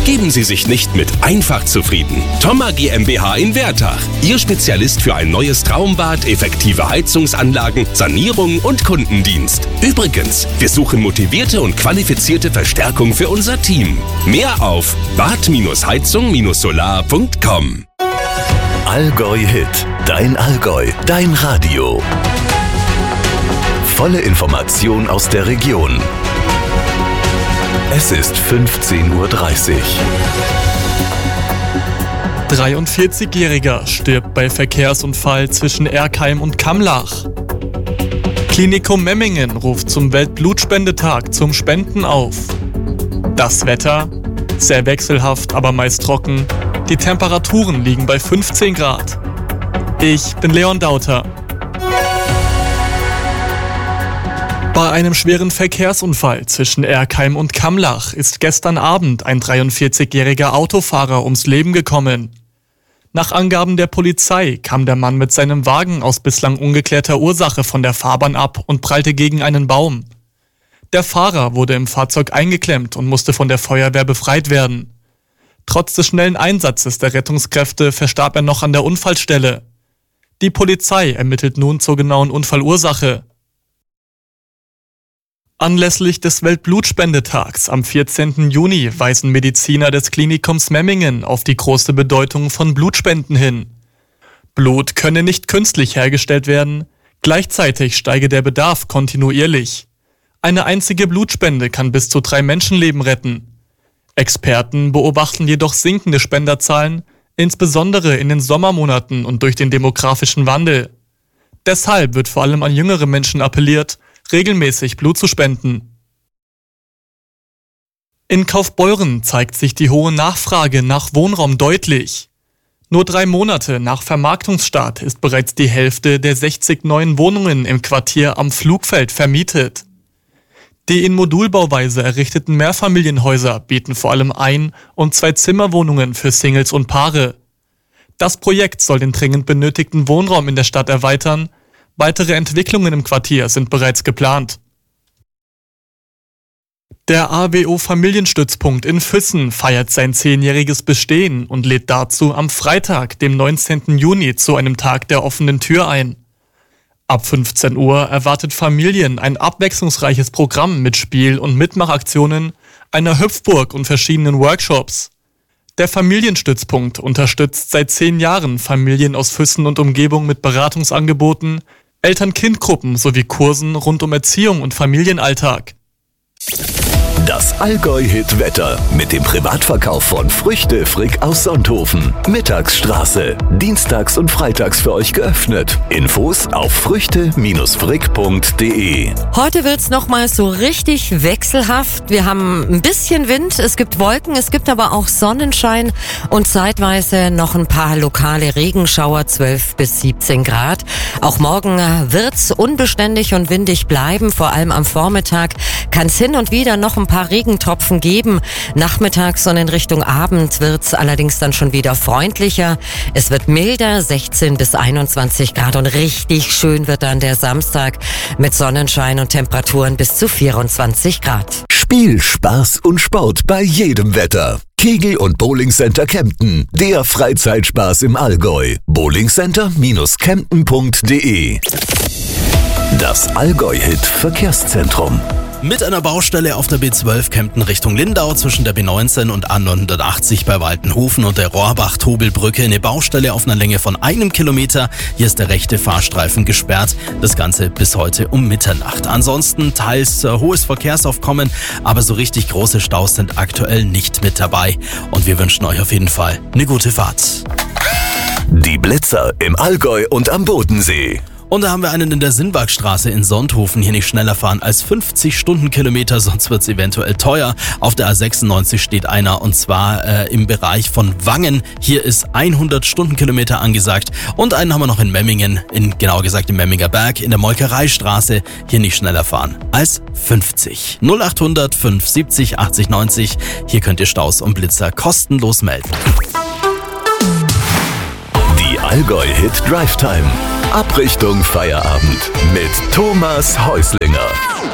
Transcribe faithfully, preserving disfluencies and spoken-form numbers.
Geben Sie sich nicht mit einfach zufrieden. Thoma GmbH in Wertach. Ihr Spezialist für ein neues Traumbad, effektive Heizungsanlagen, Sanierung und Kundendienst. Übrigens, wir suchen motivierte und qualifizierte Verstärkung für unser Team. Mehr auf bad heizung solar punkt com. Allgäu Hit. Dein Allgäu. Dein Radio. Volle Information aus der Region. Es ist fünfzehn Uhr dreißig. dreiundvierzigjähriger stirbt bei Verkehrsunfall zwischen Erkheim und Kamlach. Klinikum Memmingen ruft zum Weltblutspendetag zum Spenden auf. Das Wetter? Sehr wechselhaft, aber meist trocken. Die Temperaturen liegen bei fünfzehn Grad. Ich bin Leon Dauter. Bei einem schweren Verkehrsunfall zwischen Erkheim und Kamlach ist gestern Abend ein dreiundvierzigjähriger Autofahrer ums Leben gekommen. Nach Angaben der Polizei kam der Mann mit seinem Wagen aus bislang ungeklärter Ursache von der Fahrbahn ab und prallte gegen einen Baum. Der Fahrer wurde im Fahrzeug eingeklemmt und musste von der Feuerwehr befreit werden. Trotz des schnellen Einsatzes der Rettungskräfte verstarb er noch an der Unfallstelle. Die Polizei ermittelt nun zur genauen Unfallursache. Anlässlich des Weltblutspendetags am vierzehnten Juni weisen Mediziner des Klinikums Memmingen auf die große Bedeutung von Blutspenden hin. Blut könne nicht künstlich hergestellt werden, gleichzeitig steige der Bedarf kontinuierlich. Eine einzige Blutspende kann bis zu drei Menschenleben retten. Experten beobachten jedoch sinkende Spenderzahlen, insbesondere in den Sommermonaten und durch den demografischen Wandel. Deshalb wird vor allem an jüngere Menschen appelliert, regelmäßig Blut zu spenden. In Kaufbeuren zeigt sich die hohe Nachfrage nach Wohnraum deutlich. Nur drei Monate nach Vermarktungsstart ist bereits die Hälfte der sechzig neuen Wohnungen im Quartier am Flugfeld vermietet. Die in Modulbauweise errichteten Mehrfamilienhäuser bieten vor allem Ein- und Zwei-Zimmerwohnungen für Singles und Paare. Das Projekt soll den dringend benötigten Wohnraum in der Stadt erweitern. Weitere Entwicklungen im Quartier sind bereits geplant. Der A W O-Familienstützpunkt in Füssen feiert sein zehnjähriges Bestehen und lädt dazu am Freitag, dem neunzehnten Juni, zu einem Tag der offenen Tür ein. Ab fünfzehn Uhr erwartet Familien ein abwechslungsreiches Programm mit Spiel- und Mitmachaktionen, einer Hüpfburg und verschiedenen Workshops. Der Familienstützpunkt unterstützt seit zehn Jahren Familien aus Füssen und Umgebung mit Beratungsangeboten, Eltern-Kind-Gruppen sowie Kursen rund um Erziehung und Familienalltag. Das Allgäu-Hit-Wetter mit dem Privatverkauf von Früchte Frick aus Sonthofen. Mittagsstraße. Dienstags und freitags für euch geöffnet. Infos auf früchte frick punkt de. Heute wird's nochmal so richtig wechselhaft. Wir haben ein bisschen Wind, es gibt Wolken, es gibt aber auch Sonnenschein und zeitweise noch ein paar lokale Regenschauer, zwölf bis siebzehn Grad. Auch morgen wird's unbeständig und windig bleiben. Vor allem am Vormittag kann es hin und wieder noch ein paar Regentropfen geben. Nachmittags und in Richtung Abend wird's allerdings dann schon wieder freundlicher. Es wird milder, sechzehn bis einundzwanzig Grad und richtig schön wird dann der Samstag mit Sonnenschein und Temperaturen bis zu vierundzwanzig Grad. Spiel, Spaß und Sport bei jedem Wetter. Kegel- und Bowling Center Kempten, der Freizeitspaß im Allgäu. bowling center kempten punkt de. Das Allgäu-Hit Verkehrszentrum. Mit einer Baustelle auf der B zwölf Kempten Richtung Lindau zwischen der B neunzehn und A neunhundertachtzig bei Waltenhofen und der Rohrbach-Tobelbrücke eine Baustelle auf einer Länge von einem Kilometer. Hier ist der rechte Fahrstreifen gesperrt. Das Ganze bis heute um Mitternacht. Ansonsten teils äh, hohes Verkehrsaufkommen, aber so richtig große Staus sind aktuell nicht mit dabei. Und wir wünschen euch auf jeden Fall eine gute Fahrt. Die Blitzer im Allgäu und am Bodensee. Und da haben wir einen in der Sinnbergstraße in Sonthofen. Hier nicht schneller fahren als fünfzig Stundenkilometer, sonst wird's eventuell teuer. Auf der A sechsundneunzig steht einer und zwar äh, im Bereich von Wangen. Hier ist hundert Stundenkilometer angesagt. Und einen haben wir noch in Memmingen, in, genauer gesagt im Memminger Berg, in der Molkereistraße. Hier nicht schneller fahren als fünfzig. null achthundert fünf siebzig achtzig neunzig. Hier könnt ihr Staus und Blitzer kostenlos melden. Die Allgäu-Hit Drive Time. Abrichtung Feierabend mit Thomas Häuslinger.